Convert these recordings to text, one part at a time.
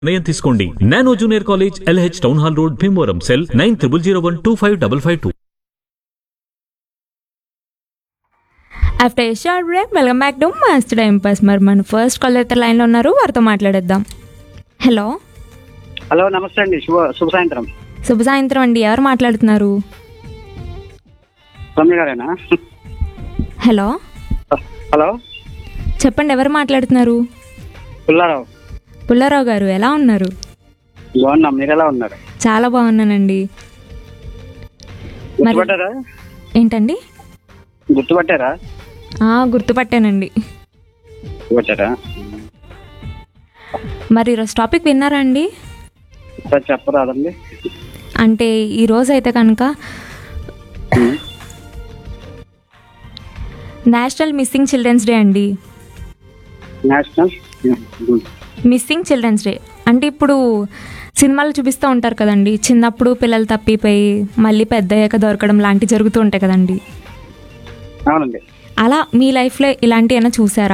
నిర్ణయం తీసుకోండి. Nano junior college, LH town hall road, Bhimavaram. Cell 9001125552. After A short break welcome back to మస్త్ time pass. మరి మన first call అయితే లైన్లో ఉన్నారు, వారితో మాట్లాడేద్దాం. హలో హలో, నమస్తే అండి. శుభ సాయంత్రం. శుభ సాయంత్రం అండి. ఎవరు మాట్లాడుతున్నారు? రమ్య గారేనా? హలో హలో, చెప్పండి, ఎవరు మాట్లాడుతున్నారు? పుల్లారావు. పుల్లారావు గారు, ఎలా ఉన్నారు? బాగున్నాం, మీరు ఎలా ఉన్నారు? చాలా బాగున్నానండి. గుర్తుపట్టారా? ఏంటండి? గుర్తుపట్టారా? గుర్తుపట్టానండి. గుర్తుపట్టారా? మరి ఈరోజు టాపిక్ విన్నారా అండి? సార్ చెప్పరాదండి. అంటే ఈరోజు అయితే కనుక నేషనల్ మిస్సింగ్ చిల్డ్రన్స్ డే అండి. నేషనల్ మిస్సింగ్ చిల్డ్రన్స్ డే అంటే ఇప్పుడు సినిమాలు చూపిస్తూ ఉంటారు కదండి, చిన్నప్పుడు పిల్లలు తప్పిపోయి మళ్ళీ పెద్ద అయ్యాక దొరకడం లాంటివి జరుగుతూ ఉంటాయి కదండి. అవునండి. అలా మీ లైఫ్లో ఇలాంటి ఏమైనా చూసారా?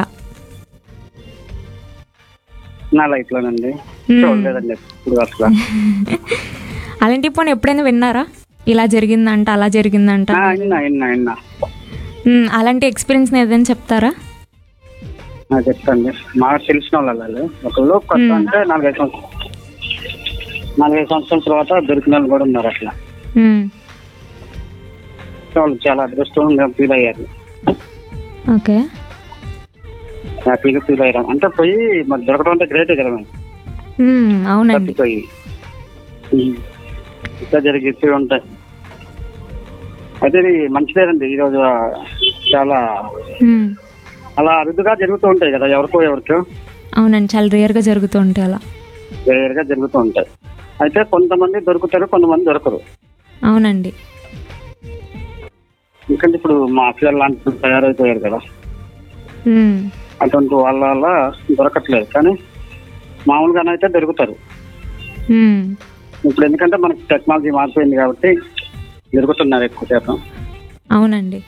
నా లైఫ్ లోనండి చూడలేదండి ఇప్పుడు అసలు. అలాంటి పోనీ ఎప్పుడైనా విన్నారా? ఇలా జరిగిందంట, అలా జరిగిందంట. విన్నా. అలాంటి ఎక్స్పీరియన్స్ ఏదైనా చెప్తారా? చెప్తాండి. మాకు తెలిసిన వాళ్ళు ఒకళ్ళు కొత్త అంటే 4-5 సంవత్సరాల తర్వాత దొరికిన వాళ్ళు కూడా ఉన్నారు. అట్లా వాళ్ళు చాలా అదృష్టంగా ఫీల్ అయ్యారు. ఓకే, హ్యాపీగా ఫీల్ అయ్యారు. అంటే పోయి మరి దొరకడం అంటే గ్రేటే కదా మేము. అవునండి. పోయి ఇంకా జరిగిస్తూ ఉంటాయి. అయితే ఇది మంచిదేనండి. ఈరోజు చాలా అలా అరుదుగా జరుగుతూ ఉంటాయి కదా, ఎవరికో. అవునండి, చాలా రేర్గా జరుగుతూ ఉంటాయి. అలా రేర్గా జరుగుతూ ఉంటాయి. అయితే కొంతమంది దొరుకుతారు, కొంతమంది దొరకరు. అవునండి. ఎందుకంటే ఇప్పుడు మాఫియా లాంటి తయారైపోయారు కదా, అటువంటి వాళ్ళ వల్ల దొరకట్లేదు. కానీ మామూలుగానైతే దొరుకుతారు. ఇప్పుడు ఎందుకంటే మనకి టెక్నాలజీ మారిపోయింది కాబట్టి దొరుకుతున్నారు ఎక్కువ శాతం. అవునండి.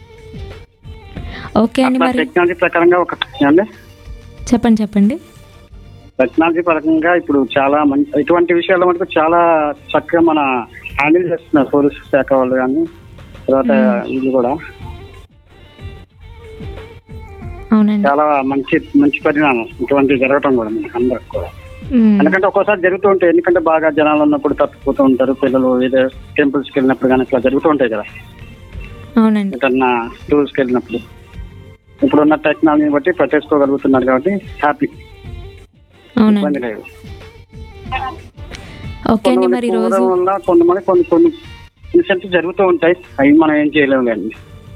ఓకే అండి. మరి టెక్నాలజీ ప్రకారంగా చెప్పండి. టెక్నాలజీ పరంగా ఇప్పుడు చాలా మంచి ఇటువంటి విషయాల్లో మనకు చాలా చక్కగా మన హ్యాండిల్ చేస్తున్నారు పోలీసు శాఖ వాళ్ళు. కానీ తర్వాత ఇది కూడా అవునండి, చాలా మంచి పరిణామం ఇటువంటి జరగటం కూడా మనకి అందరికి కూడా. ఎందుకంటే ఒక్కోసారి జరుగుతూ ఉంటాయి. ఎందుకంటే బాగా జనాలు ఉన్నప్పుడు తప్పిపోతూ ఉంటారు పిల్లలు. ఏదో టెంపుల్స్కి వెళ్ళినప్పుడు కానీ ఇట్లా జరుగుతూ ఉంటాయి కదా. అవునండి. ఎక్కడన్నా టూర్స్కి వెళ్ళినప్పుడు ఇప్పుడున్న టెక్నాలజీని బట్టి పట్టేసుకోగలుగుతున్నారు కాబట్టి హ్యాపీ. ఇబ్బంది లేదు. ఓకే అండి. మరి రోజు వల్ల కొంతమంది కొన్ని ఇన్సిడెంట్స్ జరుగుతూ ఉంటాయి. అవి మనం ఏం చేయలేము కానీ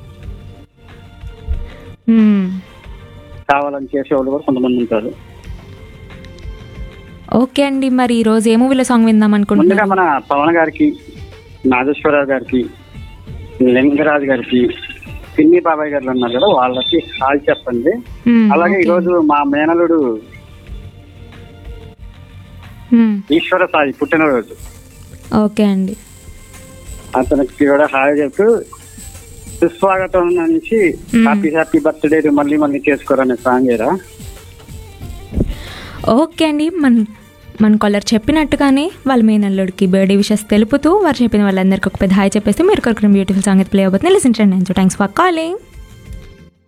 కావాలని చేసేవాళ్ళు కూడా కొంతమంది ఉంటారు. ఓకే అండి. మరి ఈ రోజు ఏ మూవీలో సాంగ్ విందాం అనుకుంటున్నాం? ముందుగా మన పవన్ గారికి, నాగేశ్వరరావు గారికి, లింగరాజు గారికి, పిన్ని బాబాయ్ గారు ఉన్నారు కదా, వాళ్ళకి హాయ్ చెప్పండి. అలాగే ఈరోజు మా మేనలుడు ఈశ్వర సాయి పుట్టినరోజు. ఓకే అండి. అతనికి కూడా హాయ్ చెప్తూ సుస్వాగతం నుంచి హ్యాపీ బర్త్డే మళ్ళీ చేసుకోరనే సాంగ్ ఏరా. ఓకే అండి. మన కాలర్ చెప్పినట్టుగానే వాళ్ళ మేనల్లుడికి బర్త్డే విషెస్ తెలుపుతూ వారు చెప్పిన వాళ్ళందరికీ ఒక పెద్ద హాయ్ చెప్పేసి మీరు కొరకు బ్యూటిఫుల్ సాంగ్ ప్లే అవబోతుంది. లిసన్ చేయండి. Thanks for calling.